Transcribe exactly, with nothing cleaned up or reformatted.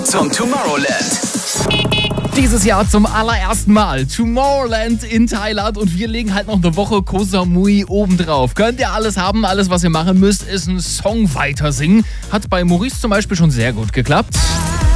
zum Tomorrowland. Dieses Jahr zum allerersten Mal Tomorrowland in Thailand und wir legen halt noch eine Woche Koh Samui obendrauf. Könnt ihr alles haben, alles was ihr machen müsst ist einen Song weiter singen. Hat bei Maurice zum Beispiel schon sehr gut geklappt.